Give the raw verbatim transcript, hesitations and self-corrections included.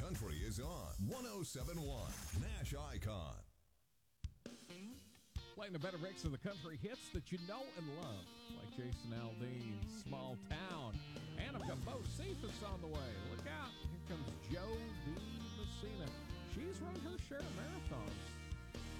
Country is on one oh seven point one Nash Icon. Playing a better mix of the country hits that you know and love, like Jason Aldean's Small Town. And I've got Bo Cephas on the way. Look out. Here comes Joe D. Messina. She's run her share of marathons.